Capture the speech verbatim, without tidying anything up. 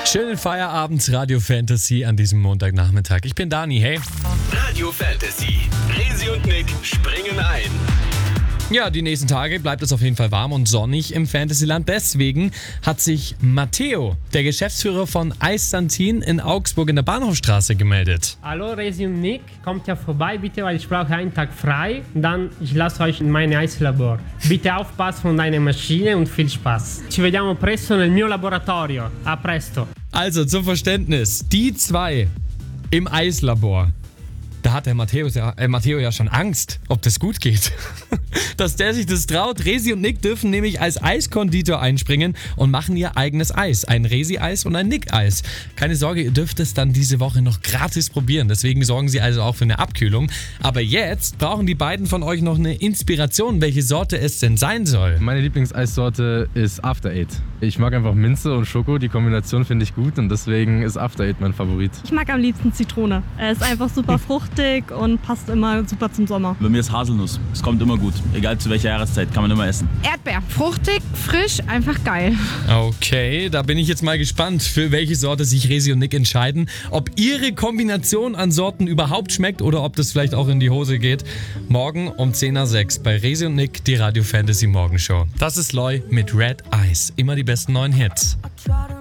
Schönen Feierabend, Radio Fantasy an diesem Montagnachmittag. Ich bin Dani, hey. Radio Fantasy. Resi und Nick springen ein. Ja, die nächsten Tage bleibt es auf jeden Fall warm und sonnig im Fantasyland. Deswegen hat sich Matteo, der Geschäftsführer von Eistantin in Augsburg in der Bahnhofstraße, gemeldet. Hallo Resi und Nick, kommt ja vorbei bitte, weil ich brauche einen Tag frei. Dann ich lasse euch in mein Eislabor. Bitte aufpassen von deiner Maschine und viel Spaß. Ci vediamo presto nel mio laboratorio. A presto. Also zum Verständnis, die zwei im Eislabor. Da hat der Matteo ja, äh, Matteo ja schon Angst, ob das gut geht. Dass der sich das traut. Resi und Nick dürfen nämlich als Eiskonditor einspringen und machen ihr eigenes Eis. Ein Resi-Eis und ein Nick-Eis. Keine Sorge, ihr dürft es dann diese Woche noch gratis probieren. Deswegen sorgen sie also auch für eine Abkühlung. Aber jetzt brauchen die beiden von euch noch eine Inspiration, welche Sorte es denn sein soll. Meine Lieblingseissorte ist After Eight. Ich mag einfach Minze und Schoko, die Kombination finde ich gut und deswegen ist After Eight mein Favorit. Ich mag am liebsten Zitrone. Er ist einfach super fruchtig und passt immer super zum Sommer. Bei mir ist Haselnuss. Es kommt immer gut. Egal zu welcher Jahreszeit, kann man immer essen. Erdbeer. Fruchtig, frisch, einfach geil. Okay, da bin ich jetzt mal gespannt, für welche Sorte sich Resi und Nick entscheiden. Ob ihre Kombination an Sorten überhaupt schmeckt oder ob das vielleicht auch in die Hose geht. Morgen um zehn nach sechs bei Resi und Nick, die Radio Fantasy Morgenshow. Das ist Loy mit Red Eyes. Immer die besten neuen Hits.